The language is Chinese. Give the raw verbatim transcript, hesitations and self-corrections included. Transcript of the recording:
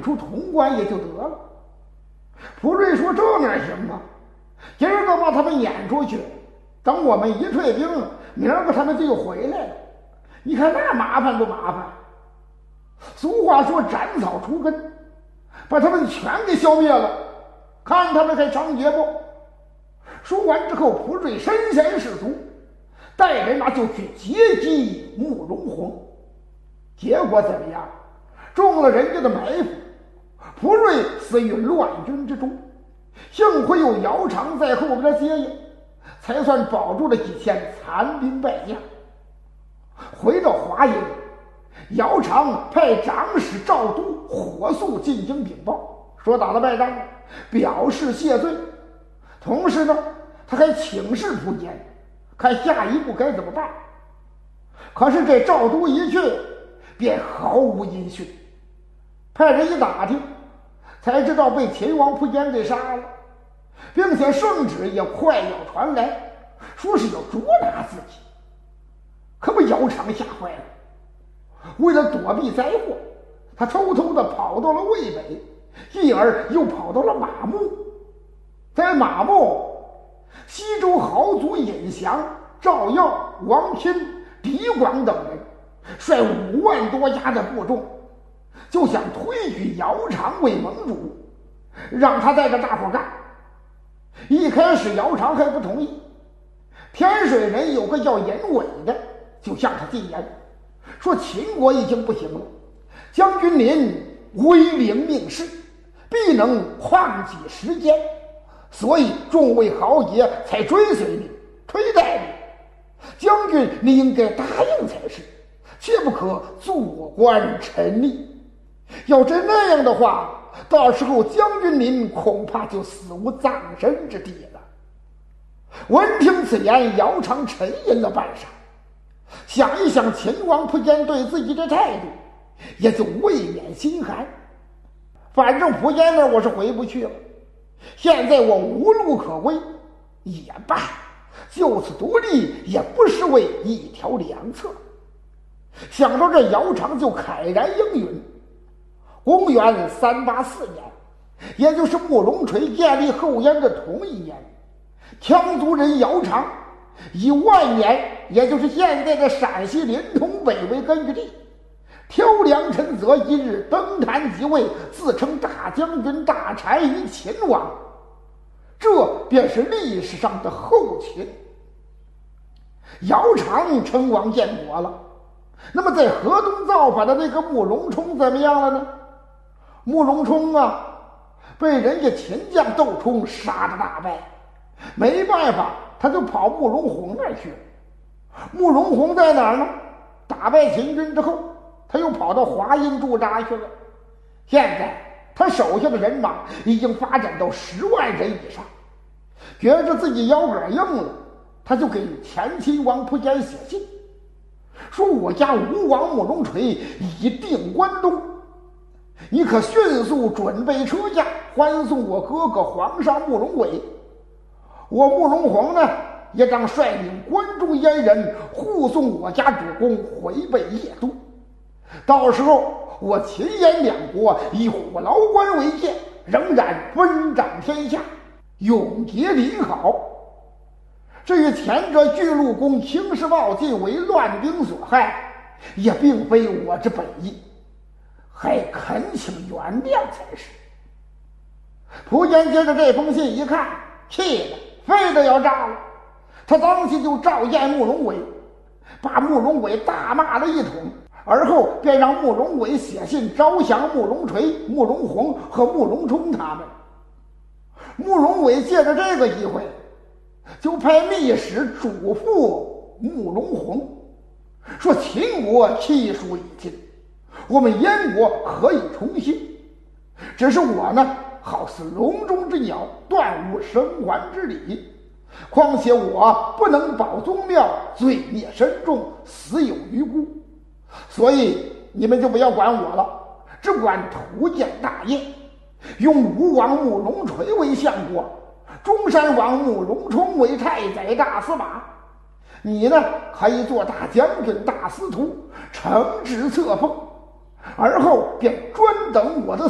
演出潼关也就得了。蒲瑞说：“这哪行啊？今儿个把他们撵出去，等我们一退兵，明儿个他们就又回来了。你看那麻烦不麻烦？俗话说斩草除根，把他们全给消灭了，看他们还猖獗不？”说完之后，蒲瑞身先士卒，带人马就去截击慕容宏。结果怎么样？中了人家的埋伏，蒲瑞死于乱军之中。幸亏有姚苌在后边接应，才算保住了几千残兵败将。回到华阴，姚苌派长史赵都火速进京禀报，说打了败仗，表示谢罪。同时呢，他还请示蒲坚，看下一步该怎么办。可是这赵都一去，便毫无音讯。派人一打听，才知道被秦王蒲坚给杀了，并且圣旨也快要传来，说是要捉拿自己。可把姚苌吓坏了。为了躲避灾祸，他偷偷地跑到了渭北，继而又跑到了马牧。在马牧，西周豪族尹祥、赵耀、王钦、狄广等人率五万多家的部众，就想推举姚苌为盟主，让他带着大伙干。一开始姚苌还不同意，天水人有个叫尹伟的，就向他进言，说秦国已经不行了，将军您威灵命世，必能旷几时间，所以众位豪杰才追随你，推戴你。将军你应该答应才是，切不可坐观沉溺。要真那样的话，到时候将军您恐怕就死无葬身之地了。闻听此言，姚苌沉吟了半晌，想一想秦王蒲坚对自己的态度，也就未免心寒。反正蒲坚那儿我是回不去了，现在我无路可归，也罢，就此独立也不失为一条良策。想到这，姚苌就慨然应允。公元三八四年，也就是慕容垂建立后燕的同一年，羌族人姚苌以万年，也就是现在的陕西临潼北为根据地，挑梁陈泽一日登坛即位，自称大将军，大柴于秦王。这便是历史上的后秦。姚苌称王建国了，那么在河东造反的那个慕容冲怎么样了呢？慕容冲啊，被人家秦将窦冲杀得大败，没办法，他就跑慕容宏那儿去了。慕容宏在哪儿呢？打败秦军之后，他又跑到华阴驻扎去了。现在他手下的人马已经发展到十万人以上，觉着自己腰杆硬了，他就给前秦王蒲坚写信，说我家吴王慕容垂已定关东，你可迅速准备车驾，欢送我哥哥皇上慕容伟。我慕容宏呢，也当率领关中阉人护送我家主公回北邺都。到时候我秦燕两国以虎牢关为界，仍然分掌天下，永结邻好。至于前者巨鹿公轻视冒进，为乱兵所害，也并非我之本意，还恳请原谅才是。蒲坚接着这封信一看，气得肺都要炸了，他当即就召见慕容伟，把慕容伟大骂了一通，而后便让慕容伟写信招降慕容垂、慕容宏和慕容冲他们。慕容伟借着这个机会，就派密使嘱咐慕容宏，说秦国气数已尽，我们燕国可以重新，只是我呢，好似笼中之鸟，断无生还之理。况且我不能保宗庙，罪孽深重，死有余辜，所以你们就不要管我了，只管图建大业，用吴王慕容垂为相国，中山王慕容冲为太宰大司马。你呢，可以做大将军、大司徒，承旨册封，而后便专等我的